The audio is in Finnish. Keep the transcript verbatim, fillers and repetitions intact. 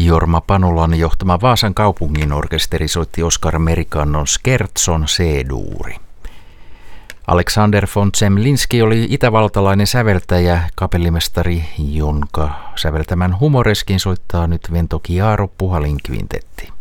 Jorma Panulan johtama Vaasan kaupungin orkesteri soitti Oskar Merikannon Scherzon C-duuri. Alexander von Zemlinski oli itävaltalainen säveltäjä, kapellimestari, jonka säveltämän Humoreskin soittaa nyt Vento Chiaro puhalinkvintetti.